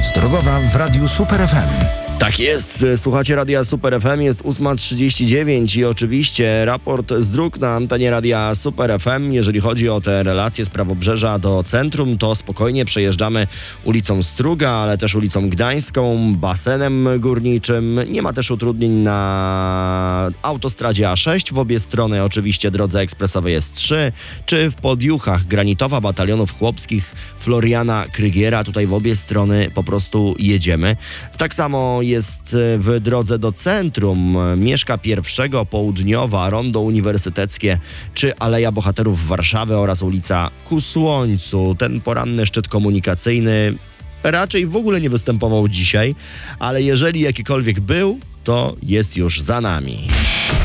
Pomoc drogowa w Radiu Super FM. Tak jest, słuchacie Radia Super FM, jest 8:39 i oczywiście raport z dróg na antenie Radia Super FM. Jeżeli chodzi o te relacje z Prawobrzeża do centrum, to spokojnie przejeżdżamy ulicą Struga, ale też ulicą Gdańską, basenem górniczym. Nie ma też utrudnień na autostradzie A6, w obie strony oczywiście drodze ekspresowej S3, czy w Podjuchach Granitowa Batalionów Chłopskich Floriana Krygiera. Tutaj w obie strony po prostu jedziemy. Tak samo jest w drodze do centrum Mieszka I, Południowa, Rondo Uniwersyteckie czy Aleja Bohaterów Warszawy oraz ulica Ku Słońcu. Ten poranny szczyt komunikacyjny raczej w ogóle nie występował dzisiaj, ale jeżeli jakikolwiek był, to jest już za nami.